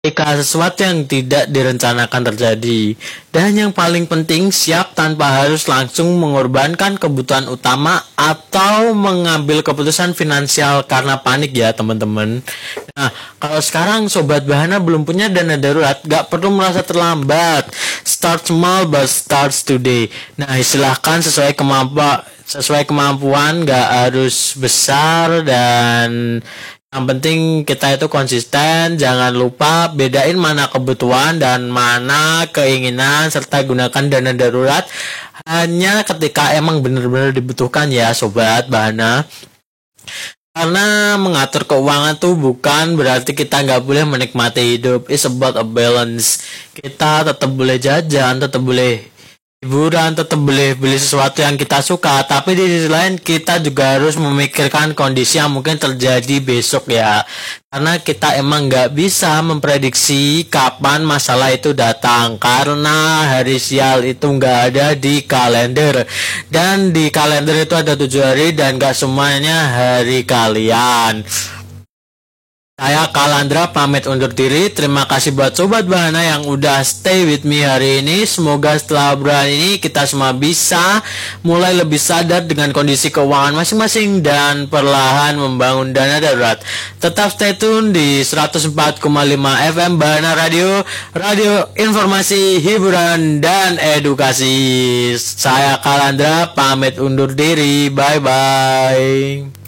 Ketika sesuatu yang tidak direncanakan terjadi. Dan yang paling penting, siap tanpa harus langsung mengorbankan kebutuhan utama atau mengambil keputusan finansial karena panik ya teman-teman. Nah, kalau sekarang Sobat Bahana belum punya dana darurat, gak perlu merasa terlambat. Start small but starts today. Nah, silahkan sesuai kemampuan, gak harus besar, dan yang penting kita itu konsisten. Jangan lupa bedain mana kebutuhan dan mana keinginan, serta gunakan dana darurat hanya ketika emang benar-benar dibutuhkan ya Sobat Bahana. Karena mengatur keuangan tuh bukan berarti kita nggak boleh menikmati hidup. It's about a balance. Kita tetap boleh jajan, tetap boleh hiburan, tetap boleh beli sesuatu yang kita suka, tapi di sisi lain kita juga harus memikirkan kondisi yang mungkin terjadi besok ya, karena kita emang nggak bisa memprediksi kapan masalah itu datang, karena hari sial itu nggak ada di kalender, dan di kalender itu ada 7 hari dan nggak semuanya hari kalian. Saya Kalandra pamit undur diri. Terima kasih buat Sobat Bahana yang udah stay with me hari ini. Semoga setelah obrolan ini kita semua bisa mulai lebih sadar dengan kondisi keuangan masing-masing dan perlahan membangun dana darurat. Tetap stay tune di 104,5 FM Bahana Radio, radio informasi, hiburan, dan edukasi. Saya Kalandra pamit undur diri. Bye-bye.